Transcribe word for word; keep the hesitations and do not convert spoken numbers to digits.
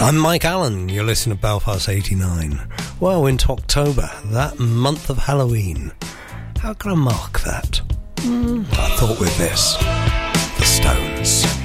I'm Mike Allen, you're listening to Belfast eighty-nine. Well, into October, that month of Halloween. How can I mark that? Mm, I thought with this, the Stones.